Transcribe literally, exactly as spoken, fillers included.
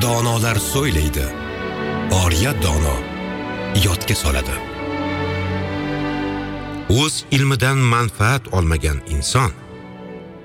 Donolar so'ylaydi, oriya dono yodga soladi. O'z ilmidan manfaat olmagan inson